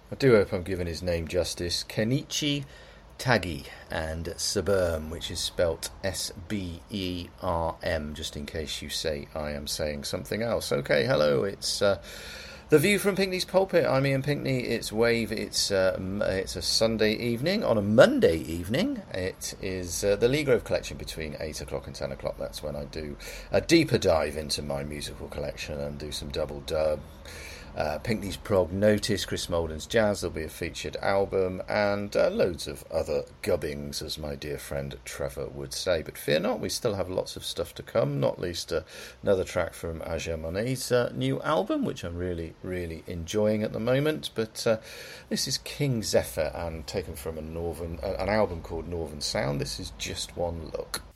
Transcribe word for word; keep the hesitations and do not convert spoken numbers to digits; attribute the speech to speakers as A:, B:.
A: I do hope I'm giving his name justice. Kenichi Tagi and Saberm, which is spelt S B E R M, just in case you say I am saying something else. Okay, hello, it's uh, The View from Pinkney's Pulpit. I'm Ian Pinkney, it's Wave, it's uh, it's a Sunday evening. On a Monday evening, it is uh, the Lee Grove collection between eight o'clock and ten o'clock. That's when I do a deeper dive into my musical collection and do some double dub. Uh, Pinkney's Prognotis, Chris Molden's Jazz, there'll be a featured album, and uh, loads of other gubbings, as my dear friend Trevor would say. But fear not, we still have lots of stuff to come, not least uh, another track from Aja Monet's uh, new album, which I'm really, really enjoying at the moment. But uh, this is King Zephyr, and taken from a northern, uh, an album called Northern Sound. This is Just One Look.